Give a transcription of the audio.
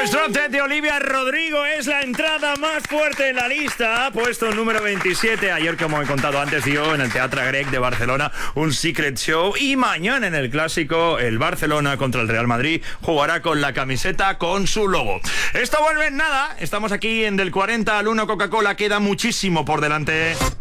Pues Drop Dead de Olivia Rodrigo es la entrada más fuerte en la lista. Ha puesto número 27. Ayer, como he contado antes, dio en el Teatre Grec de Barcelona un Secret Show. Y mañana en el Clásico, el Barcelona contra el Real Madrid jugará con la camiseta con su logo. Esto vuelve en nada. Estamos aquí en Del 40 al 1 Coca-Cola. Queda muchísimo por delante.